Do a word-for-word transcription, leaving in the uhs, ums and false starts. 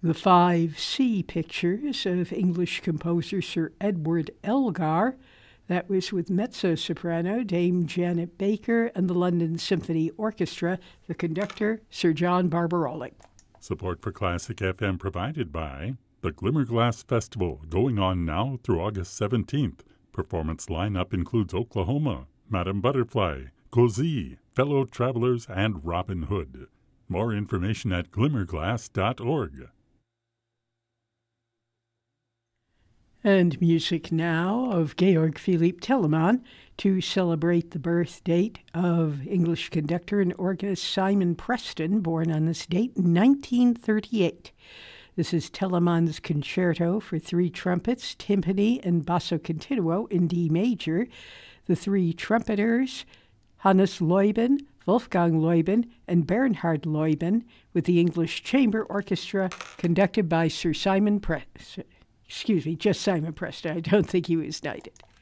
The Five Sea Pictures of English composer Sir Edward Elgar. That was with mezzo-soprano Dame Janet Baker and the London Symphony Orchestra, the conductor Sir John Barbaroli. Support for Classic F M provided by the Glimmerglass Festival, going on now through August seventeenth. Performance lineup includes Oklahoma, Madame Butterfly, Cozy, Fellow Travelers, and Robin Hood. More information at glimmerglass dot org. And music now of Georg Philipp Telemann to celebrate the birth date of English conductor and organist Simon Preston, born on this date in nineteen thirty-eight. This is Telemann's Concerto for three trumpets, timpani, and basso continuo in D major. The three trumpeters, Hannes Leuben, Wolfgang Leuben, and Bernhard Leuben, with the English Chamber Orchestra conducted by Sir Simon Preston. Excuse me, just Simon Preston. I don't think he was knighted.